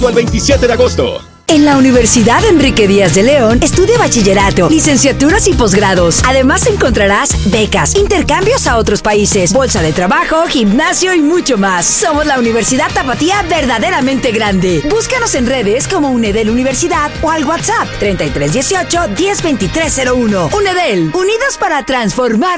Al 27 de agosto. En la Universidad Enrique Díaz de León, estudia bachillerato, licenciaturas y posgrados. Además encontrarás becas, intercambios a otros países, bolsa de trabajo, gimnasio y mucho más. Somos la Universidad Tapatía verdaderamente grande. Búscanos en redes como UNEDEL Universidad o al WhatsApp 3318 102301. UNEDEL, unidos para transformar